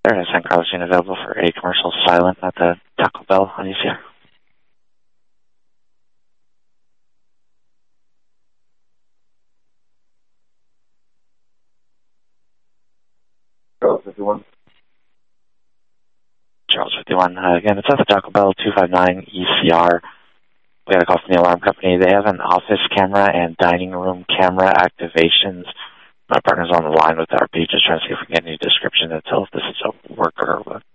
There is San Carlos unit available for a commercial silent at the Taco Bell on UCR. Charles 51. Charles 51. Again, it's at the Taco Bell 259 ECR. We got a call from the alarm company. They have an office camera and dining room camera activations. My partner's on the line with RP, just trying to see if we can get any description to tell if this is a worker or what.